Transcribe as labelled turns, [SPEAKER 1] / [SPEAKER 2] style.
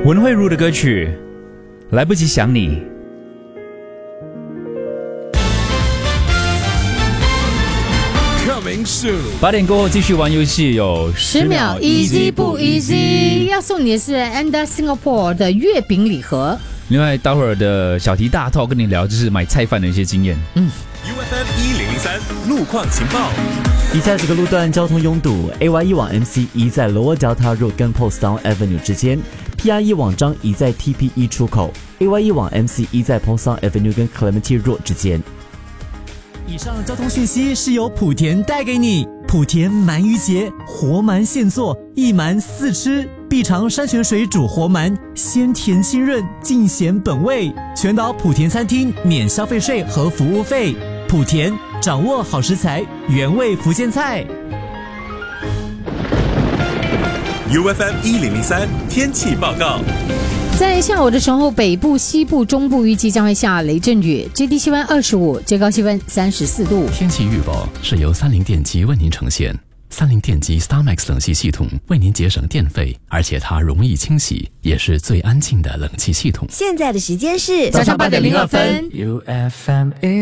[SPEAKER 1] 文慧茹的歌曲《来不及想你》。8点过后继续玩游戏，有
[SPEAKER 2] 10秒 easy 不 easy？ 要送你的是 Anda Singapore 的月饼礼盒。
[SPEAKER 1] 另外，待会儿的小题大套跟你聊，就是买菜饭的一些经验。
[SPEAKER 3] UFM 1003路况情报。
[SPEAKER 4] 以下这个路段交通拥堵 ，AY1 往 MC1 在 Lower Delta Road 跟 Portsdown Avenue 之间 ，PR1 往张仪在 TP1 出口 ，AY1 往 MC1 在 Portsdown Avenue 跟 Clementi Road 之间。
[SPEAKER 5] 以上交通讯息是由莆田带给你。莆田鳗鱼节，活鳗现做，一鳗4吃，必尝山泉水煮活鳗，鲜甜清润，尽显本味。全岛莆田餐厅免消费税和服务费。莆田掌握好食材，原味福建菜。
[SPEAKER 3] UFM 1003天气报告。
[SPEAKER 2] 在下午的时候，北部、西部、中部预计将会下雷阵雨，最低气温25，最高气温34度。
[SPEAKER 6] 天气预报是由三菱电机为您呈现。三菱电机 StarMax 冷气系统为您节省电费，而且它容易清洗，也是最安静的冷气系统。
[SPEAKER 7] 现在的时间是
[SPEAKER 2] 早上8点02分。
[SPEAKER 8] UFM